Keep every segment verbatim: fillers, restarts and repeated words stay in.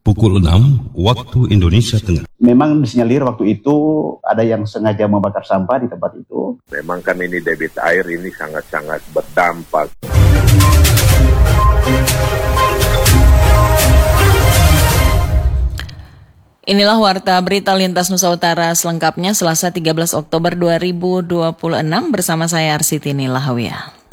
pukul enam waktu Indonesia Tengah. Memang disinyalir waktu itu ada yang sengaja membakar sampah di tempat itu. Memang kan ini debit air ini sangat-sangat berdampak. Inilah Warta Berita Lintas Nusa Utara selengkapnya Selasa tiga belas Oktober dua ribu dua puluh enam bersama saya Arsitini Lahawiyah.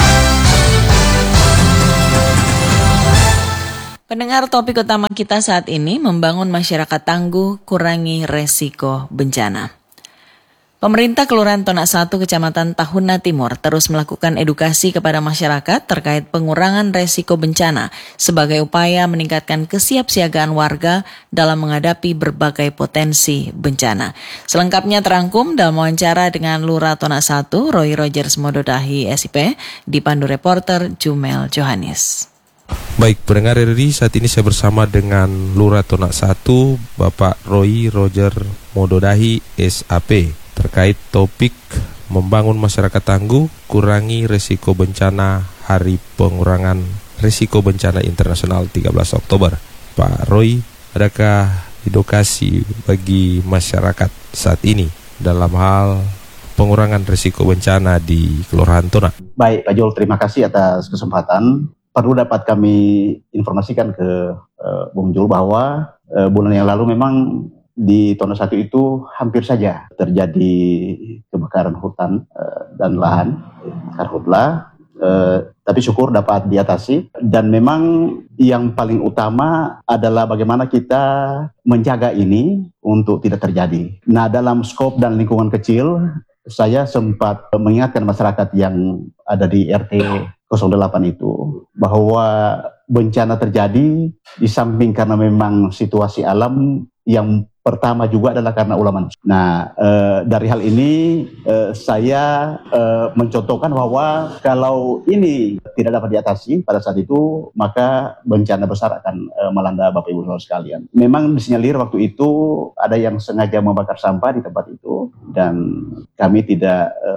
Pendengar, topik utama kita saat ini membangun masyarakat tangguh, kurangi resiko bencana. Pemerintah Kelurahan Tonak satu Kecamatan Tahuna Timur terus melakukan edukasi kepada masyarakat terkait pengurangan resiko bencana sebagai upaya meningkatkan kesiapsiagaan warga dalam menghadapi berbagai potensi bencana. Selengkapnya terangkum dalam wawancara dengan Lurah Tonak satu, Roy Rogers Mododahi S I P, dipandu reporter Jumel Johannes. Baik, pendengar R R I, saat ini saya bersama dengan Lurah Tonak satu, Bapak Roy Roger Mododahi S A P, terkait topik membangun masyarakat tangguh, kurangi risiko bencana Hari Pengurangan Risiko Bencana Internasional tiga belas Oktober. Pak Roy, adakah edukasi bagi masyarakat saat ini dalam hal pengurangan risiko bencana di Kelurahan Tonak? Baik, Pak Jul, terima kasih atas kesempatan. Perlu dapat kami informasikan ke uh, Bung Jul bahwa uh, bulan yang lalu memang di Tonak satu itu hampir saja terjadi kebakaran hutan uh, dan lahan, karhutla, uh, tapi syukur dapat diatasi. Dan memang yang paling utama adalah bagaimana kita menjaga ini untuk tidak terjadi. Nah, dalam skop dan lingkungan kecil, saya sempat mengingatkan masyarakat yang ada di R T nol delapan itu bahwa bencana terjadi di samping karena memang situasi alam, yang pertama juga adalah karena ulah manusia. Nah, e, dari hal ini e, saya e, mencontohkan bahwa kalau ini tidak dapat diatasi pada saat itu, maka bencana besar akan e, melanda Bapak Ibu Saudara sekalian. Memang disinyalir waktu itu ada yang sengaja membakar sampah di tempat itu, dan kami tidak e,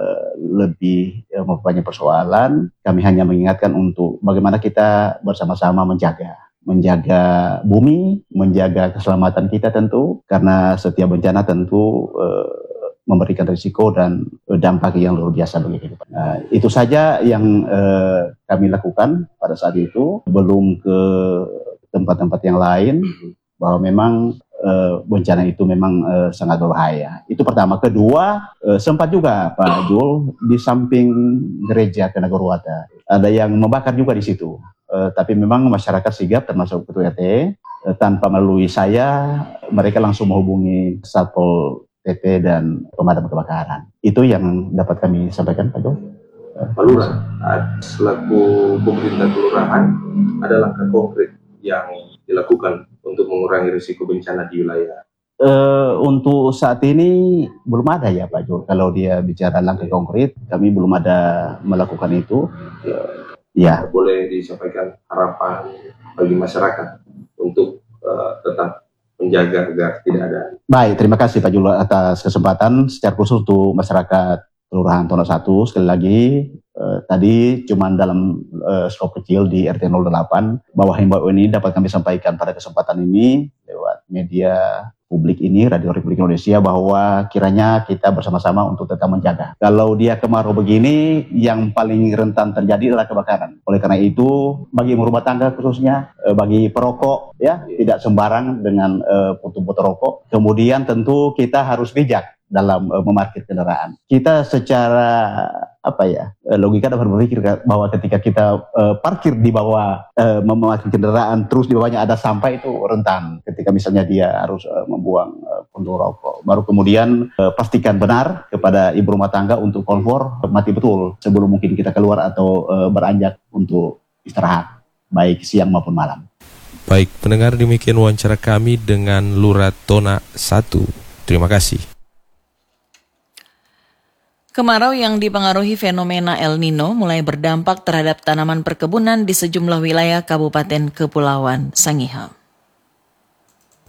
lebih e, mempunyai persoalan. Kami hanya mengingatkan untuk bagaimana kita bersama-sama menjaga menjaga bumi, menjaga keselamatan kita tentu, karena setiap bencana tentu uh, memberikan risiko dan uh, dampak yang luar biasa bagi kehidupan. Uh, itu saja yang uh, kami lakukan pada saat itu, belum ke tempat-tempat yang lain, bahwa memang uh, bencana itu memang uh, sangat berbahaya. Itu pertama. Kedua, uh, sempat juga Pak Jul, di samping gereja Kenagorwata, ada yang membakar juga di situ. Uh, tapi memang masyarakat sigap, termasuk ketua R T, uh, tanpa melalui saya, mereka langsung menghubungi Satpol P P dan pemadam kebakaran. Itu yang dapat kami sampaikan, Pak Jo. Pak Lurah, selaku pemerintah kelurahan, ada langkah konkret yang dilakukan untuk mengurangi risiko bencana di wilayah? Uh, untuk saat ini belum ada ya Pak Jo. Kalau dia bicara langkah konkret, kami belum ada melakukan itu. Uh, Ya, boleh disampaikan harapan bagi masyarakat untuk uh, tetap menjaga agar tidak ada. Baik, terima kasih Pak Jul atas kesempatan. Secara khusus untuk masyarakat Kelurahan Tonak satu, sekali lagi uh, tadi cuma dalam uh, skop kecil di R T nol delapan, bahwa himbauan ini dapat kami sampaikan pada kesempatan ini lewat media publik ini, Radio Republik Indonesia, bahwa kiranya kita bersama-sama untuk tetap menjaga. Kalau dia kemarau begini, yang paling rentan terjadi adalah kebakaran. Oleh karena itu, bagi rumah tangga khususnya, bagi perokok, ya tidak sembarang dengan uh, putu-putu rokok. Kemudian tentu kita harus bijak dalam uh, memarkir kendaraan. Kita secara apa ya logika dapat berpikir bahwa ketika kita uh, parkir di bawah uh, memarkir kendaraan, terus di bawahnya ada sampah, itu rentan. Ketika misalnya dia harus uh, membuang uh, puntung rokok, baru kemudian uh, pastikan benar kepada ibu rumah tangga untuk konfor mati betul sebelum mungkin kita keluar atau uh, beranjak untuk istirahat, baik siang maupun malam. Baik, pendengar, demikian wawancara kami dengan Lurah Tonak satu. Terima kasih. Kemarau yang dipengaruhi fenomena El Nino mulai berdampak terhadap tanaman perkebunan di sejumlah wilayah Kabupaten Kepulauan Sangihe.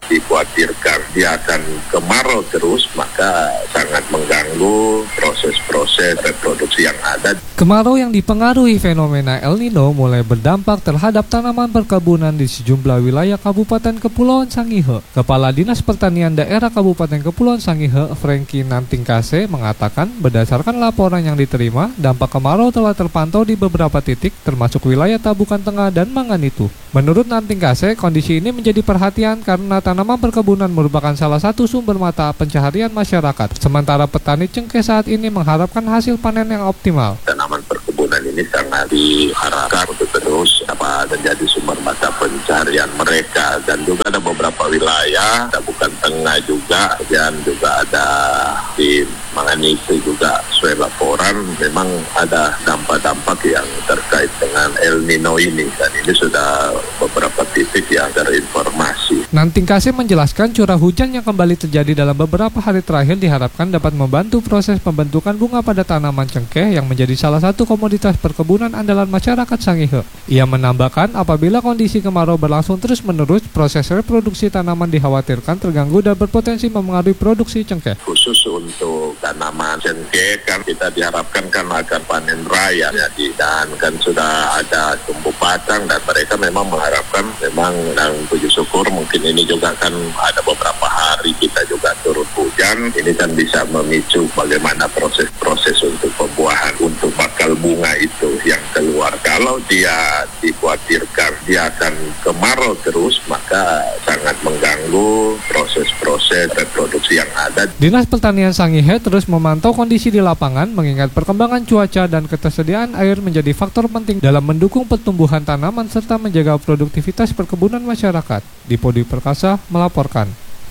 dikhawatirkan dia akan kemarau terus, maka sangat mengganggu proses-proses reproduksi yang ada. Kemarau yang dipengaruhi fenomena El Nino mulai berdampak terhadap tanaman perkebunan di sejumlah wilayah Kabupaten Kepulauan Sangihe. Kepala Dinas Pertanian Daerah Kabupaten Kepulauan Sangihe, Franky Nantingkase, mengatakan berdasarkan laporan yang diterima, dampak kemarau telah terpantau di beberapa titik, termasuk wilayah Tabukan Tengah dan Manganitu. Menurut Nantingkase, kondisi ini menjadi perhatian karena tanaman perkebunan merupakan salah satu sumber mata pencaharian masyarakat. Sementara petani cengkeh saat ini mengharapkan hasil panen yang optimal. Tanaman perkebunan ini sangat diharapkan untuk terus apa menjadi sumber mata pencaharian mereka, dan juga ada beberapa wilayah, Tabukan Tengah juga, dan juga ada di Manganitu juga sesuai laporan memang ada dampak-dampak yang terkait dengan El Nino ini, dan ini sudah beberapa titik yang terinformasi. Nantingkase menjelaskan curah hujan yang kembali terjadi dalam beberapa hari terakhir diharapkan dapat membantu proses pembentukan bunga pada tanaman cengkeh yang menjadi salah satu komoditas perkebunan andalan masyarakat Sangihe. Ia menambahkan apabila kondisi kemarau berlangsung terus-menerus, proses reproduksi tanaman dikhawatirkan terganggu dan berpotensi mempengaruhi produksi cengkeh. Khusus untuk tanaman cengkeh kan kita diharapkan kan akan panen raya ya, dan kan sudah ada tumbuh batang, dan mereka memang mengharapkan memang, dan puji syukur mungkin ini juga kan ada beberapa hari kita juga turun hujan, ini kan bisa memicu bagaimana proses-proses untuk pembuahan untuk bakal bunga itu yang keluar. Kalau dia dikhawatirkan dia akan kemarau terus, maka sangat mengganggu proses-proses reproduksi yang ada. Dinas Pertanian Sangihe terus memantau kondisi di lapangan mengingat perkembangan cuaca dan ketersediaan air menjadi faktor penting dalam mendukung pertumbuhan tanaman serta menjaga produktivitas perkebunan masyarakat. Dipodi Perkasa melaporkan.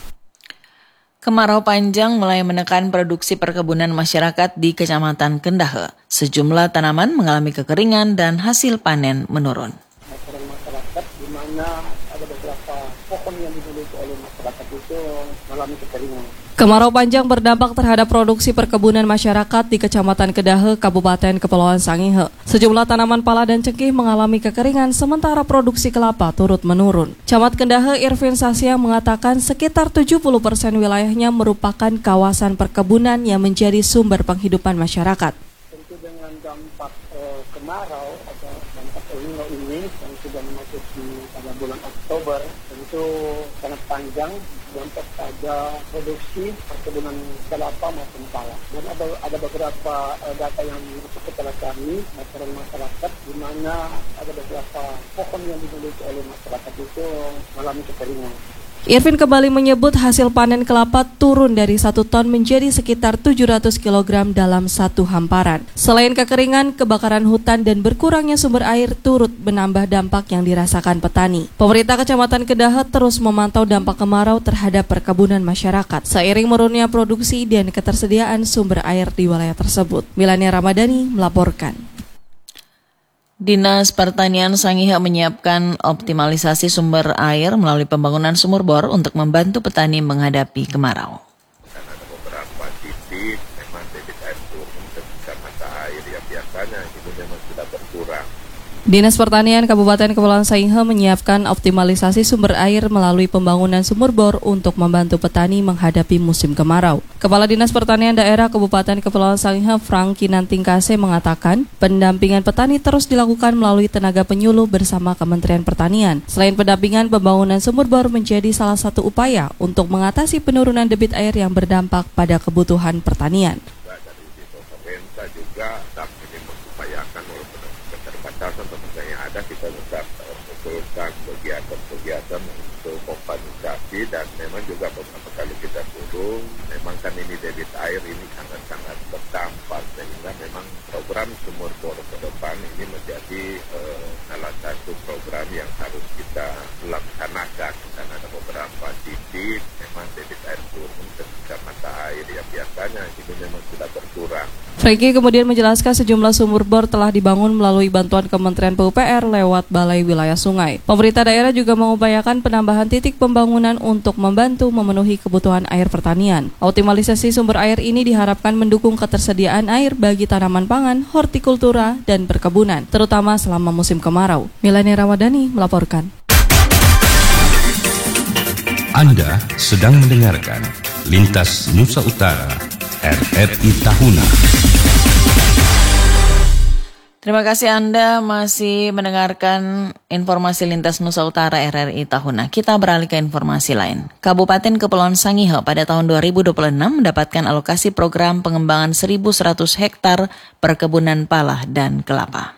Kemarau panjang mulai menekan produksi perkebunan masyarakat di Kecamatan Kendahe. Sejumlah tanaman mengalami kekeringan dan hasil panen menurun. Masyarakat di mana ada beberapa pohon yang dimiliki oleh masyarakat itu mengalami kekeringan. Kemarau panjang berdampak terhadap produksi perkebunan masyarakat di Kecamatan Kedahe, Kabupaten Kepulauan Sangihe. Sejumlah tanaman pala dan cengkeh mengalami kekeringan sementara produksi kelapa turut menurun. Camat Kedahe Irvin Sasya mengatakan sekitar tujuh puluh persen wilayahnya merupakan kawasan perkebunan yang menjadi sumber penghidupan masyarakat. Tentu dengan dampak eh, kemarau atau dampak El Nino ini yang sudah memasuki pada bulan Oktober, tentu sangat panjang dampak pada produksi perkebunan kelapa maupun pala. Dan ada ada beberapa uh, data yang masuk ke kami laporan masyarakat di mana ada beberapa pohon yang dimiliki oleh masyarakat itu mengalami kekeringan. Irvin kembali menyebut hasil panen kelapa turun dari satu ton menjadi sekitar tujuh ratus kilogram dalam satu hamparan. Selain kekeringan, kebakaran hutan dan berkurangnya sumber air turut menambah dampak yang dirasakan petani. Pemerintah Kecamatan Kedahe terus memantau dampak kemarau terhadap perkebunan masyarakat seiring menurunnya produksi dan ketersediaan sumber air di wilayah tersebut. Milania Ramadhani melaporkan. Dinas Pertanian Sangihe menyiapkan optimalisasi sumber air melalui pembangunan sumur bor untuk membantu petani menghadapi kemarau. Dan ada beberapa titik memang debit air turun ketika mata air yang biasanya itu memang sudah berkurang. Dinas Pertanian Kabupaten Kepulauan Sangihe menyiapkan optimalisasi sumber air melalui pembangunan sumur bor untuk membantu petani menghadapi musim kemarau. Kepala Dinas Pertanian Daerah Kabupaten Kepulauan Sangihe Franky Nantingkase mengatakan pendampingan petani terus dilakukan melalui tenaga penyuluh bersama Kementerian Pertanian. Selain pendampingan, pembangunan sumur bor menjadi salah satu upaya untuk mengatasi penurunan debit air yang berdampak pada kebutuhan pertanian. Dari pemerintah juga kami mengupayakan walaupun keterbatasan tenaga yang ada, kita tetap mengusulkan kegiatan-kegiatan untuk kompansasi, dan memang juga beberapa kali kita turun. Memang kan ini debit air ini sangat-sangat berdampak, sehingga memang program sumur bor ke depan ini menjadi eh, salah satu program yang harus kita laksanakan, karena ada beberapa titik memang debit air turun ketika mata air yang biasanya itu memang sudah berkurang. Franky kemudian menjelaskan sejumlah sumur bor telah dibangun melalui bantuan Kementerian P U P R lewat Balai Wilayah Sungai. Pemerintah daerah juga mengupayakan penambahan titik pembangunan untuk membantu memenuhi kebutuhan air pertanian. Optimalisasi sumber air ini diharapkan mendukung ketersediaan air bagi tanaman pangan, hortikultura, dan perkebunan, terutama selama musim kemarau. Milania Ramadhani melaporkan. Anda sedang mendengarkan Lintas Nusa Utara R R I Tahuna. Terima kasih Anda masih mendengarkan informasi Lintas Nusa Utara R R I Tahuna. Kita beralih ke informasi lain. Kabupaten Kepulauan Sangihe pada tahun dua ribu dua puluh enam mendapatkan alokasi program pengembangan seribu seratus hektar perkebunan pala dan kelapa.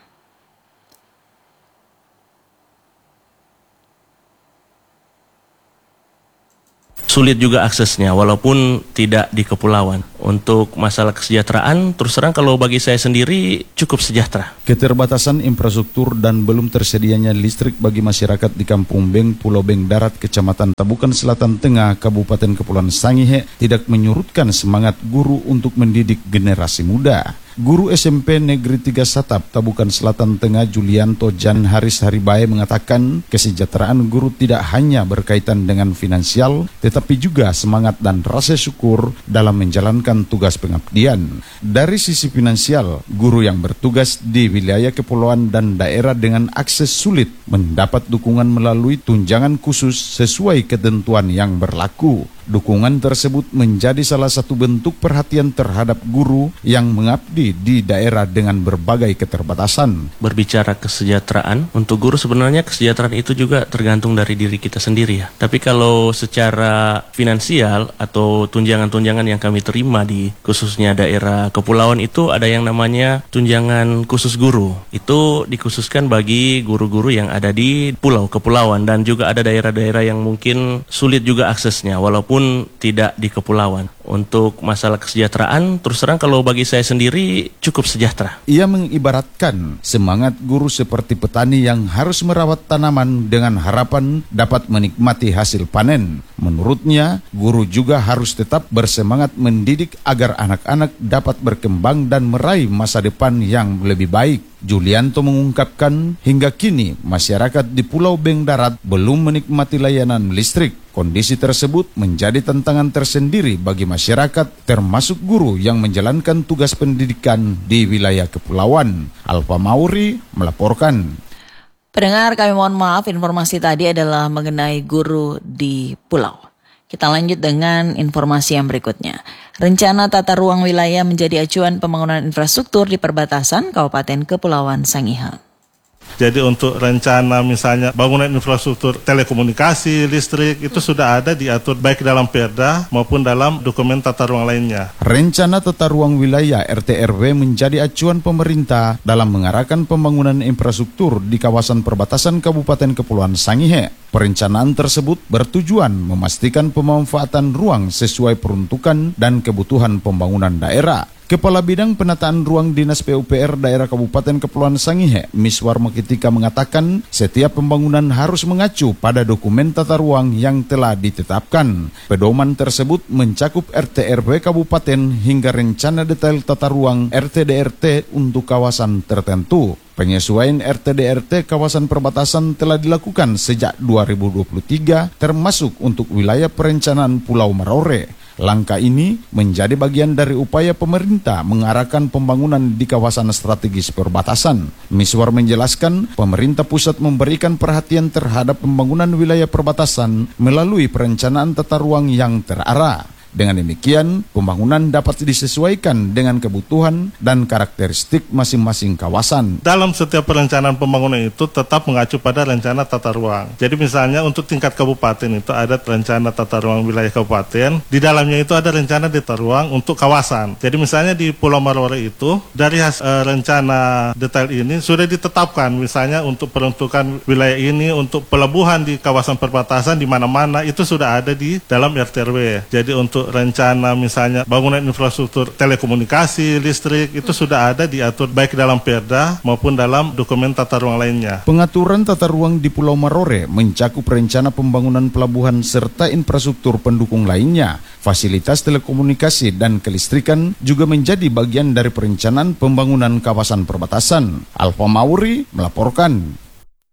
Sulit juga aksesnya walaupun tidak di kepulauan. Untuk masalah kesejahteraan, terus terang kalau bagi saya sendiri cukup sejahtera. Keterbatasan infrastruktur dan belum tersedianya listrik bagi masyarakat di Kampung Beng, Pulau Beng Darat, Kecamatan Tabukan Selatan Tengah, Kabupaten Kepulauan Sangihe tidak menyurutkan semangat guru untuk mendidik generasi muda. Guru S M P Negeri tiga Satap, Tabukan Selatan Tengah, Julianto Jan Haris Haribae mengatakan kesejahteraan guru tidak hanya berkaitan dengan finansial, tetapi juga semangat dan rasa syukur dalam menjalankan tugas pengabdian. Dari sisi finansial, guru yang bertugas di wilayah kepulauan dan daerah dengan akses sulit mendapat dukungan melalui tunjangan khusus sesuai ketentuan yang berlaku. Dukungan tersebut menjadi salah satu bentuk perhatian terhadap guru yang mengabdi di daerah dengan berbagai keterbatasan. Berbicara kesejahteraan, untuk guru sebenarnya kesejahteraan itu juga tergantung dari diri kita sendiri ya. Tapi kalau secara finansial atau tunjangan-tunjangan yang kami terima di khususnya daerah kepulauan itu ada yang namanya tunjangan khusus guru. Itu dikhususkan bagi guru-guru yang ada di pulau kepulauan dan juga ada daerah-daerah yang mungkin sulit juga aksesnya walaupun tidak di kepulauan. Untuk masalah kesejahteraan, terus terang kalau bagi saya sendiri cukup sejahtera. Ia mengibaratkan semangat guru seperti petani yang harus merawat tanaman dengan harapan dapat menikmati hasil panen. Menurutnya, guru juga harus tetap bersemangat mendidik agar anak-anak dapat berkembang dan meraih masa depan yang lebih baik. Julianto mengungkapkan hingga kini masyarakat di Pulau Beng Darat belum menikmati layanan listrik. Kondisi tersebut menjadi tantangan tersendiri bagi masyarakat, termasuk guru yang menjalankan tugas pendidikan di wilayah kepulauan. Alfa Mauri melaporkan. Pendengar, kami mohon maaf, informasi tadi adalah mengenai guru di pulau. Kita lanjut dengan informasi yang berikutnya. Rencana tata ruang wilayah menjadi acuan pembangunan infrastruktur di perbatasan Kabupaten Kepulauan Sangihe. Jadi untuk rencana misalnya bangunan infrastruktur telekomunikasi, listrik itu sudah ada diatur baik dalam Perda maupun dalam dokumen tata ruang lainnya. Rencana tata ruang wilayah R T R W menjadi acuan pemerintah dalam mengarahkan pembangunan infrastruktur di kawasan perbatasan Kabupaten Kepulauan Sangihe. Perencanaan tersebut bertujuan memastikan pemanfaatan ruang sesuai peruntukan dan kebutuhan pembangunan daerah. Kepala Bidang Penataan Ruang Dinas P U P R Daerah Kabupaten Kepulauan Sangihe, Miswar Makitika mengatakan setiap pembangunan harus mengacu pada dokumen tata ruang yang telah ditetapkan. Pedoman tersebut mencakup R T R W Kabupaten hingga rencana detail tata ruang R T D R T untuk kawasan tertentu. Penyesuaian R T D R T kawasan perbatasan telah dilakukan sejak dua ribu dua puluh tiga, termasuk untuk wilayah perencanaan Pulau Marore. Langkah ini menjadi bagian dari upaya pemerintah mengarahkan pembangunan di kawasan strategis perbatasan. Miswar menjelaskan, pemerintah pusat memberikan perhatian terhadap pembangunan wilayah perbatasan melalui perencanaan tata ruang yang terarah. Dengan demikian, pembangunan dapat disesuaikan dengan kebutuhan dan karakteristik masing-masing kawasan. Dalam setiap perencanaan pembangunan itu tetap mengacu pada rencana tata ruang. Jadi misalnya untuk tingkat kabupaten itu ada rencana tata ruang wilayah kabupaten, di dalamnya itu ada rencana tata ruang untuk kawasan. Jadi misalnya di Pulau Marore itu, dari hasil uh, rencana detail ini sudah ditetapkan misalnya untuk peruntukan wilayah ini, untuk pelabuhan di kawasan perbatasan di mana-mana itu sudah ada di dalam R T R W. Jadi untuk rencana misalnya bangunan infrastruktur telekomunikasi, listrik itu sudah ada diatur baik dalam Perda maupun dalam dokumen tata ruang lainnya. Pengaturan tata ruang di Pulau Marore mencakup rencana pembangunan pelabuhan serta infrastruktur pendukung lainnya. Fasilitas telekomunikasi dan kelistrikan juga menjadi bagian dari perencanaan pembangunan kawasan perbatasan. Alfa Mauri melaporkan.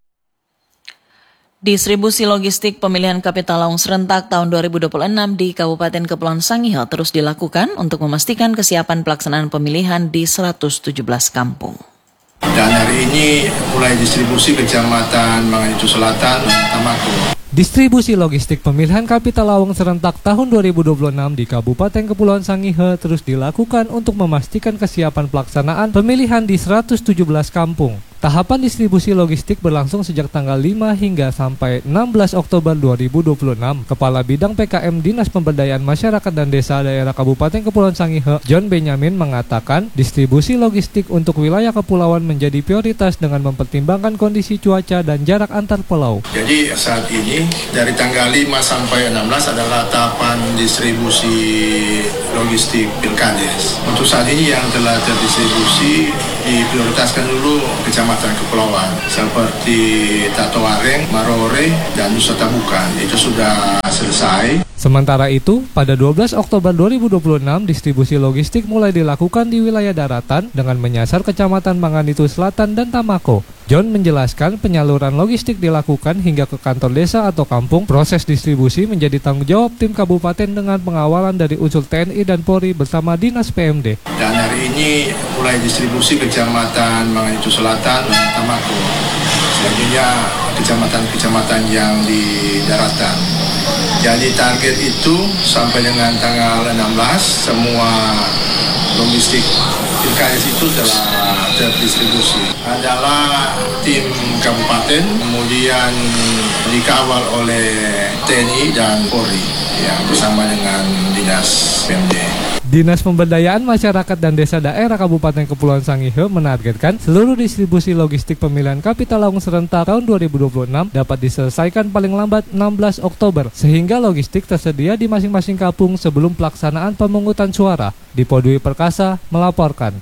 Distribusi logistik pemilihan Kapitalang serentak tahun dua ribu dua puluh enam di Kabupaten Kepulauan Sangihe terus dilakukan untuk memastikan kesiapan pelaksanaan pemilihan di seratus tujuh belas kampung. Dan hari ini mulai distribusi Kecamatan Manganitu Selatan, Tamako. Distribusi logistik pemilihan Kapita Lawang serentak tahun dua ribu dua puluh enam di Kabupaten Kepulauan Sangihe terus dilakukan untuk memastikan kesiapan pelaksanaan pemilihan di seratus tujuh belas kampung. Tahapan distribusi logistik berlangsung sejak tanggal lima hingga sampai enam belas Oktober dua ribu dua puluh enam. Kepala Bidang P K M Dinas Pemberdayaan Masyarakat dan Desa Daerah Kabupaten Kepulauan Sangihe, John Benyamin, mengatakan distribusi logistik untuk wilayah kepulauan menjadi prioritas dengan mempertimbangkan kondisi cuaca dan jarak antar pulau. Jadi saat ini dari tanggal lima sampai enam belas adalah tahapan distribusi logistik Pilkades. Untuk saat ini yang telah terdistribusi diprioritaskan dulu kecamatan kepulauan seperti Tatoareng, Marore, dan Nusa Tabukan. Itu sudah selesai. Sementara itu, pada dua belas Oktober dua ribu dua puluh enam, distribusi logistik mulai dilakukan di wilayah daratan dengan menyasar Kecamatan Manganitu Selatan dan Tamako. John menjelaskan penyaluran logistik dilakukan hingga ke kantor desa atau kampung. Proses distribusi menjadi tanggung jawab tim kabupaten dengan pengawalan dari unsur T N I dan Polri bersama Dinas P M D. Dan hari ini mulai distribusi Kecamatan Manganitu Selatan dan Tamako. Selanjutnya kecamatan-kecamatan yang di daratan. Jadi target itu sampai dengan tanggal enam belas semua logistik Pilkades itu telah terdistribusi. Adalah tim kabupaten, kemudian dikawal oleh T N I dan Polri ya, bersama dengan Dinas P M D. Dinas Pemberdayaan Masyarakat dan Desa Daerah Kabupaten Kepulauan Sangihe menargetkan seluruh distribusi logistik pemilihan Kapita Lawang serentak tahun dua ribu dua puluh enam dapat diselesaikan paling lambat enam belas Oktober sehingga logistik tersedia di masing-masing kampung sebelum pelaksanaan pemungutan suara. Dipo Dwi Perkasa melaporkan.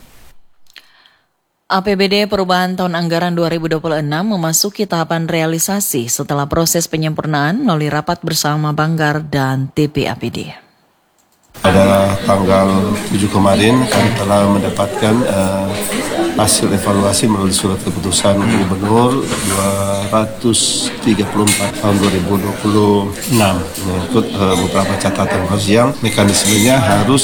A P B D perubahan tahun anggaran dua ribu dua puluh enam memasuki tahapan realisasi setelah proses penyempurnaan melalui rapat bersama Banggar dan T P A P D. Pada tanggal tujuh kemarin kami telah mendapatkan uh, hasil evaluasi melalui surat keputusan Gubernur dua ratus tiga puluh empat tahun dua ribu dua puluh enam mengikut uh, beberapa catatan khusus yang mekanismenya harus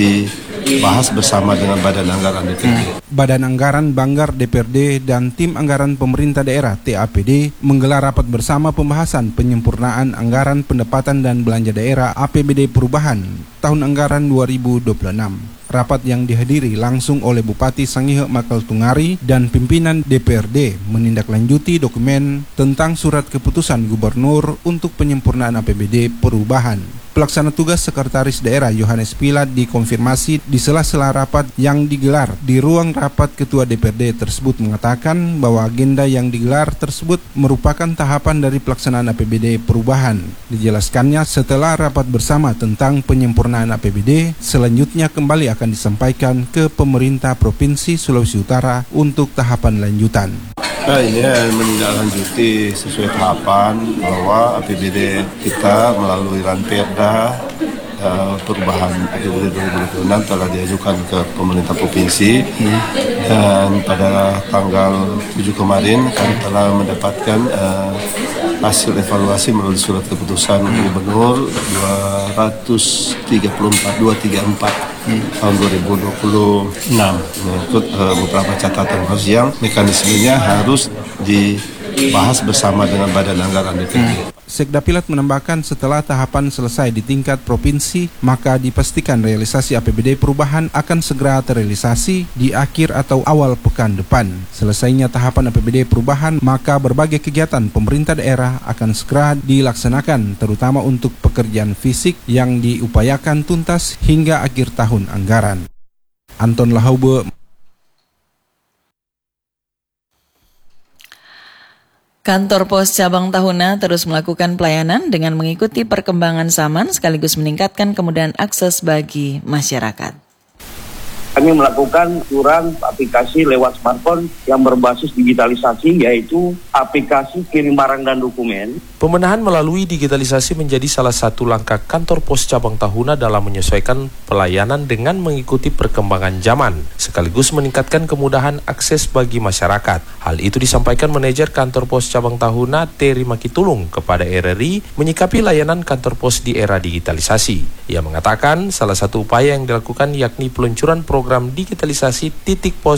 dibahas bersama dengan Badan Anggaran D P R D. Badan Anggaran Banggar D P R D dan Tim Anggaran Pemerintah Daerah T A P D menggelar rapat bersama pembahasan penyempurnaan anggaran pendapatan dan belanja daerah A P B D perubahan tahun anggaran dua ribu dua puluh enam. Rapat yang dihadiri langsung oleh Bupati Sangihe Makal Tungari dan pimpinan D P R D menindaklanjuti dokumen tentang surat keputusan Gubernur untuk penyempurnaan A P B D perubahan. Pelaksana tugas Sekretaris Daerah Yohanes Pilat dikonfirmasi di sela-sela rapat yang digelar. Di ruang rapat Ketua D P R D tersebut mengatakan bahwa agenda yang digelar tersebut merupakan tahapan dari pelaksanaan A P B D perubahan. Dijelaskannya setelah rapat bersama tentang penyempurnaan A P B D, selanjutnya kembali akan disampaikan ke pemerintah Provinsi Sulawesi Utara untuk tahapan lanjutan. Nah, ini menindaklanjuti sesuai tahapan bahwa A P B D kita melalui Ranperda uh, perubahan A P B D dua ribu dua puluh enam telah diajukan ke pemerintah provinsi hmm. dan pada tanggal tujuh kemarin kami telah mendapatkan uh, hasil evaluasi melalui surat keputusan Gubernur dua ratus tiga puluh empat dua ratus tiga puluh empat hmm. tahun dua ribu dua puluh enam mengikut uh, beberapa catatan khusus yang mekanismenya harus dibahas bersama dengan Badan Anggaran D P R D. Hmm. Sekda Pilat menambahkan setelah tahapan selesai di tingkat provinsi, maka dipastikan realisasi A P B D perubahan akan segera terrealisasi di akhir atau awal pekan depan. Selesainya tahapan A P B D perubahan, maka berbagai kegiatan pemerintah daerah akan segera dilaksanakan, terutama untuk pekerjaan fisik yang diupayakan tuntas hingga akhir tahun anggaran. Anton Lahaube. Kantor Pos Cabang Tahuna terus melakukan pelayanan dengan mengikuti perkembangan zaman sekaligus meningkatkan kemudahan akses bagi masyarakat. Kami melakukan ukuran aplikasi lewat smartphone yang berbasis digitalisasi, yaitu aplikasi kirim barang dan dokumen. Pembenahan melalui digitalisasi menjadi salah satu langkah kantor pos cabang Tahuna dalam menyesuaikan pelayanan dengan mengikuti perkembangan zaman, sekaligus meningkatkan kemudahan akses bagi masyarakat. Hal itu disampaikan manajer kantor pos cabang Tahuna, Terry Makitulung, kepada R R I menyikapi layanan kantor pos di era digitalisasi. Ia mengatakan salah satu upaya yang dilakukan yakni peluncuran program digitalisasi titik pos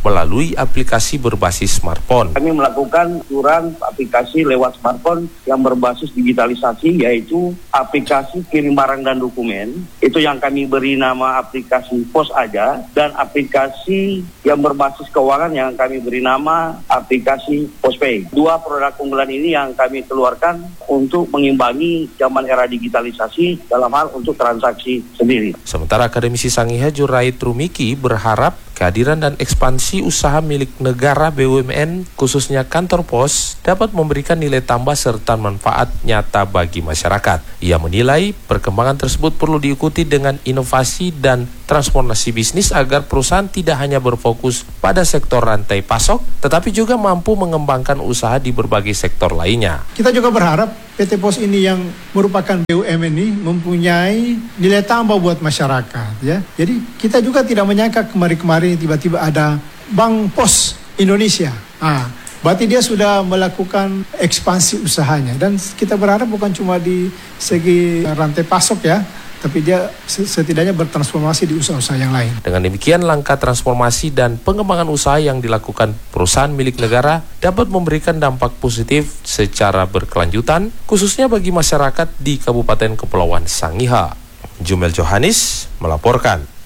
melalui aplikasi berbasis smartphone. Kami melakukan curan aplikasi lewat smartphone yang berbasis digitalisasi, yaitu aplikasi kirim barang dan dokumen. Itu yang kami beri nama aplikasi Pos Aja, dan aplikasi yang berbasis keuangan yang kami beri nama aplikasi Pospay. Dua produk unggulan ini yang kami keluarkan untuk mengimbangi zaman era digitalisasi dalam hal untuk transaksi sendiri. Sementara akademisi Sangihe Jurait Rumiki berharap kehadiran dan ekspansi usaha milik negara B U M N, khususnya kantor pos, dapat memberikan nilai tambah serta manfaat nyata bagi masyarakat. Ia menilai perkembangan tersebut perlu diikuti dengan inovasi dan transformasi bisnis agar perusahaan tidak hanya berfokus pada sektor rantai pasok, tetapi juga mampu mengembangkan usaha di berbagai sektor lainnya. Kita juga berharap P T Pos ini yang merupakan B U M N ini mempunyai nilai tambah buat masyarakat, ya. Jadi kita juga tidak menyangka kemarin-kemarin tiba-tiba ada Bank Pos Indonesia. Ah, berarti dia sudah melakukan ekspansi usahanya, dan kita berharap bukan cuma di segi rantai pasok, ya, tapi dia setidaknya bertransformasi di usaha-usaha yang lain. Dengan demikian, langkah transformasi dan pengembangan usaha yang dilakukan perusahaan milik negara dapat memberikan dampak positif secara berkelanjutan, khususnya bagi masyarakat di Kabupaten Kepulauan Sangihe. Jumel Johannes melaporkan.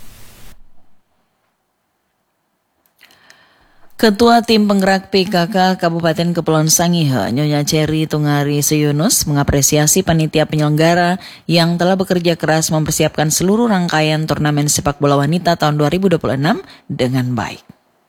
Ketua Tim Penggerak P K K Kabupaten Kepulauan Sangihe, Nyonya Cherry Tungari Soyunus, mengapresiasi panitia penyelenggara yang telah bekerja keras mempersiapkan seluruh rangkaian turnamen sepak bola wanita tahun dua ribu dua puluh enam dengan baik.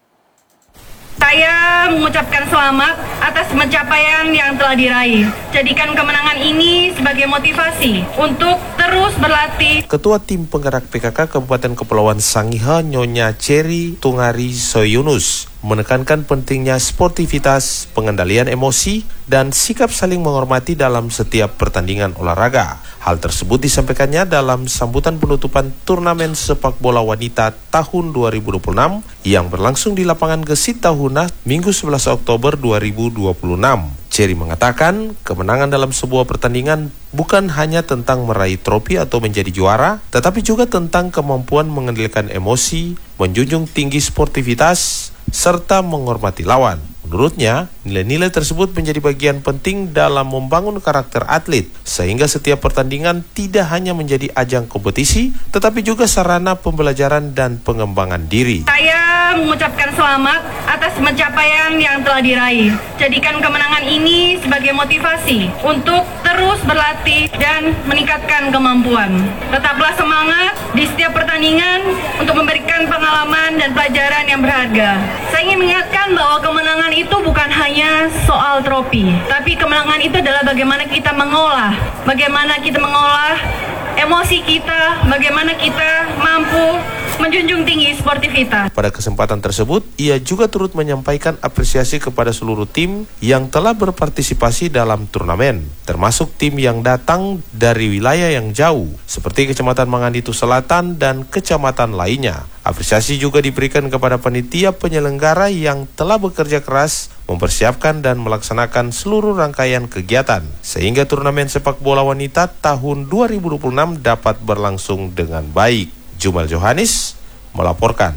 Saya mengucapkan selamat atas pencapaian yang telah diraih. Jadikan kemenangan ini sebagai motivasi untuk terus berlatih. Ketua Tim Penggerak P K K Kabupaten Kepulauan Sangihe, Nyonya Cherry Tungari Soyunus, menekankan pentingnya sportivitas, pengendalian emosi, dan sikap saling menghormati dalam setiap pertandingan olahraga. Hal tersebut disampaikannya dalam sambutan penutupan turnamen sepak bola wanita tahun dua ribu dua puluh enam yang berlangsung di lapangan Gesit Tahuna Minggu sebelas Oktober dua ribu dua puluh enam. Cherry mengatakan, kemenangan dalam sebuah pertandingan bukan hanya tentang meraih trofi atau menjadi juara, tetapi juga tentang kemampuan mengendalikan emosi, menjunjung tinggi sportivitas, serta menghormati lawan. Menurutnya, nilai-nilai tersebut menjadi bagian penting dalam membangun karakter atlet, sehingga setiap pertandingan tidak hanya menjadi ajang kompetisi, tetapi juga sarana pembelajaran dan pengembangan diri. Saya mengucapkan selamat atas pencapaian yang telah diraih. Jadikan kemenangan ini sebagai motivasi untuk terus berlatih dan meningkatkan kemampuan. Tetaplah semangat di setiap pertandingan untuk memberikan pengalaman dan pelajaran yang berharga. Saya ingin mengingatkan bahwa kemenangan itu bukan hanya soal trofi, tapi kemenangan itu adalah bagaimana kita mengolah, bagaimana kita mengolah emosi kita, bagaimana kita mampu menjunjung tinggi sportivitas. Pada kesempatan tersebut, ia juga turut menyampaikan apresiasi kepada seluruh tim yang telah berpartisipasi dalam turnamen, termasuk tim yang datang dari wilayah yang jauh, seperti Kecamatan Manganditu Selatan dan kecamatan lainnya. Apresiasi juga diberikan kepada panitia penyelenggara yang telah bekerja keras mempersiapkan dan melaksanakan seluruh rangkaian kegiatan, sehingga turnamen sepak bola wanita tahun dua ribu dua puluh enam dapat berlangsung dengan baik. Jumal Johannes melaporkan.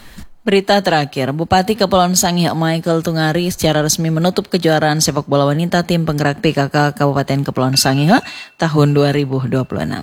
Berita terakhir, Bupati Kepulauan Sangihe Michael Tungari secara resmi menutup kejuaraan sepak bola wanita Tim Penggerak P K K Kabupaten Kepulauan Sangihe tahun dua ribu dua puluh enam.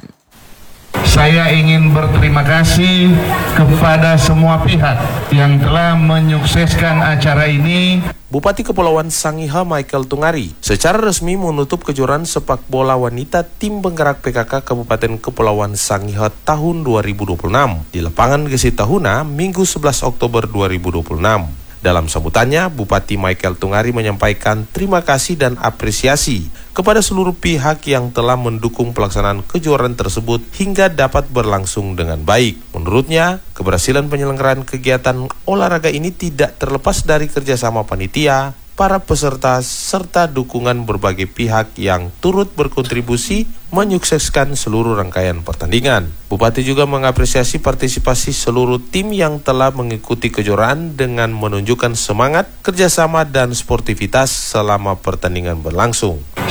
Saya ingin berterima kasih kepada semua pihak yang telah menyukseskan acara ini. Bupati Kepulauan Sangihe Michael Tungari secara resmi menutup kejuaraan sepak bola wanita Tim Penggerak P K K Kabupaten Kepulauan Sangihe tahun dua ribu dua puluh enam di lapangan Gesit Tahuna Minggu sebelas Oktober dua ribu dua puluh enam. Dalam sambutannya, Bupati Michael Tungari menyampaikan terima kasih dan apresiasi kepada seluruh pihak yang telah mendukung pelaksanaan kejuaraan tersebut hingga dapat berlangsung dengan baik. Menurutnya, keberhasilan penyelenggaraan kegiatan olahraga ini tidak terlepas dari kerjasama panitia, para peserta, serta dukungan berbagai pihak yang turut berkontribusi menyukseskan seluruh rangkaian pertandingan. Bupati juga mengapresiasi partisipasi seluruh tim yang telah mengikuti kejuaraan dengan menunjukkan semangat, kerjasama, dan sportivitas selama pertandingan berlangsung.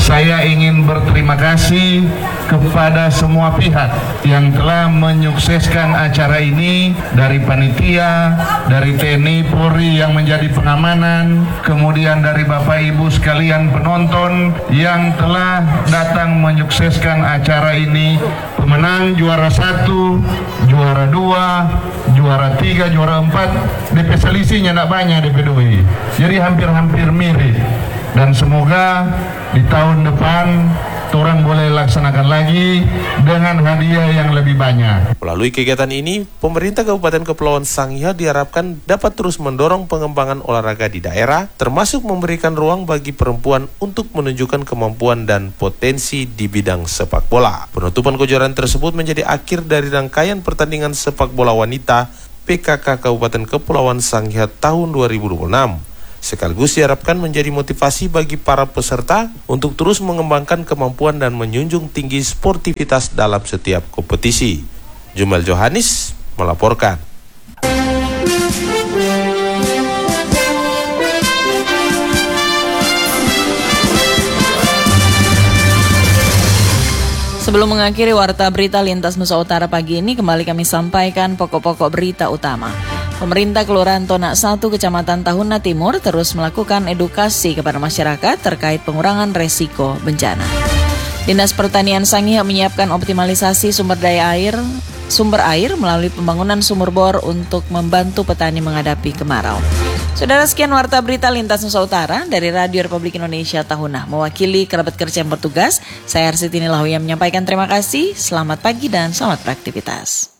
Saya ingin berterima kasih kepada semua pihak yang telah menyukseskan acara ini, dari panitia, dari T N I Polri yang menjadi pengamanan, kemudian dari Bapak Ibu sekalian penonton yang telah datang menyukseskan acara ini. Pemenang juara satu, juara dua, juara tiga, juara empat, D P selisihnya tidak banyak D P dua. Jadi hampir-hampir mirip. Dan semoga di tahun depan orang boleh laksanakan lagi dengan hadiah yang lebih banyak. Melalui kegiatan ini, pemerintah Kabupaten Kepulauan Sangihe diharapkan dapat terus mendorong pengembangan olahraga di daerah, termasuk memberikan ruang bagi perempuan untuk menunjukkan kemampuan dan potensi di bidang sepak bola. Penutupan kejuaraan tersebut menjadi akhir dari rangkaian pertandingan sepak bola wanita P K K Kabupaten Kepulauan Sangihe tahun dua ribu dua puluh enam. Sekaligus diharapkan menjadi motivasi bagi para peserta untuk terus mengembangkan kemampuan dan menjunjung tinggi sportivitas dalam setiap kompetisi. Jumal Johanis melaporkan. Sebelum mengakhiri Warta Berita Lintas Nusa Utara pagi ini, kembali kami sampaikan pokok-pokok berita utama. Pemerintah Kelurahan Tonak satu Kecamatan Tahuna Timur terus melakukan edukasi kepada masyarakat terkait pengurangan resiko bencana. Dinas Pertanian Sangihe menyiapkan optimalisasi sumber daya air, sumber air melalui pembangunan sumur bor untuk membantu petani menghadapi kemarau. Saudara, sekian Warta Berita Lintas Nusa Utara dari Radio Republik Indonesia Tahuna. Mewakili kerabat kerja yang bertugas, saya Arsitini Lahu yang menyampaikan terima kasih, selamat pagi dan selamat beraktivitas.